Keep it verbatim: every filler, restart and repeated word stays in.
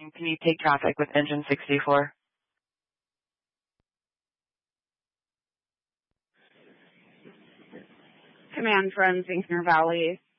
Can you take traffic with engine sixty-four? Command from Zinkner Valley,